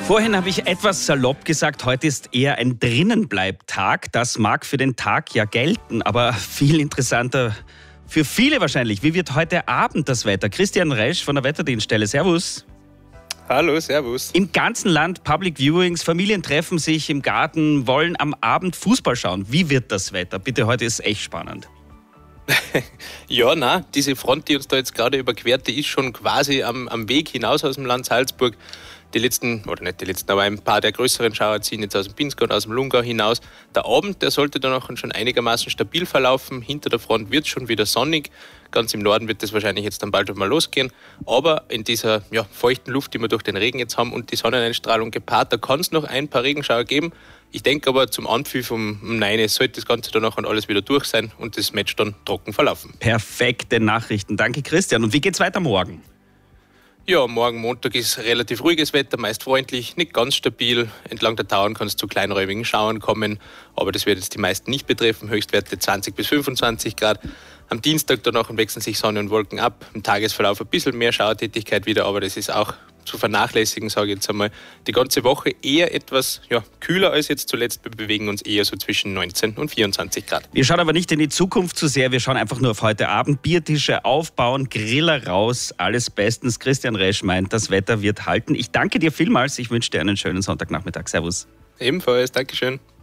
Vorhin habe ich etwas salopp gesagt, heute ist eher ein Drinnenbleibtag. Das mag für den Tag ja gelten, aber viel interessanter für viele wahrscheinlich. Wie wird heute Abend das Wetter? Christian Resch von der Wetterdienststelle. Servus. Hallo, servus. Im ganzen Land Public Viewings, Familien treffen sich im Garten, wollen am Abend Fußball schauen. Wie wird das Wetter? Bitte, heute ist echt spannend. Ja, diese Front, die uns da jetzt gerade überquert, die ist schon quasi am Weg hinaus aus dem Land Salzburg. Die letzten, oder nicht die letzten, aber ein paar der größeren Schauer ziehen jetzt aus dem Pinzgau und aus dem Lungau hinaus. Der Abend, der sollte dann auch schon einigermaßen stabil verlaufen. Hinter der Front wird es schon wieder sonnig. Ganz im Norden wird das wahrscheinlich jetzt dann bald mal losgehen. Aber in dieser feuchten Luft, die wir durch den Regen jetzt haben und die Sonneneinstrahlung gepaart, da kann es noch ein paar Regenschauer geben. Ich denke aber, zum Anpfiff um 9 sollte das Ganze dann auch alles wieder durch sein und das Match dann trocken verlaufen. Perfekte Nachrichten. Danke, Christian. Und wie geht's weiter morgen? Ja, morgen Montag ist relativ ruhiges Wetter, meist freundlich, nicht ganz stabil. Entlang der Tauern kann es zu kleinräumigen Schauern kommen, aber das wird jetzt die meisten nicht betreffen. Höchstwerte 20 bis 25 Grad. Am Dienstag danach wechseln sich Sonne und Wolken ab. Im Tagesverlauf ein bisschen mehr Schauertätigkeit wieder, aber das ist auch zu vernachlässigen, sage ich jetzt einmal. Die ganze Woche eher etwas kühler als jetzt zuletzt. Wir bewegen uns eher so zwischen 19 und 24 Grad. Wir schauen aber nicht in die Zukunft zu sehr, wir schauen einfach nur auf heute Abend. Biertische aufbauen, Griller raus, alles bestens. Christian Resch meint, das Wetter wird halten. Ich danke dir vielmals, ich wünsche dir einen schönen Sonntagnachmittag. Servus. Ebenfalls, Dankeschön.